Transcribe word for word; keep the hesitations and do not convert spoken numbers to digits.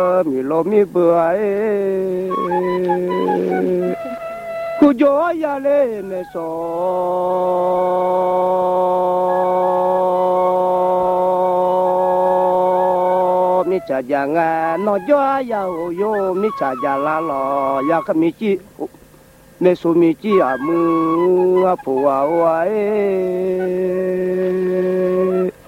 mi lo mi bữa cu gió ya lên so mi cha giang nó gió ya yo mi cha già la lo ya cái mi chi mẹ số mi chi à mưa à phù à